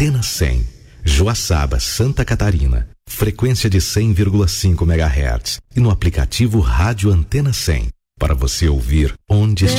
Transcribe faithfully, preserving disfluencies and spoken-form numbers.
Antena cem, Joaçaba, Santa Catarina, frequência de cem vírgula cinco megahertz e no aplicativo Rádio Antena cem, para você ouvir onde estiver.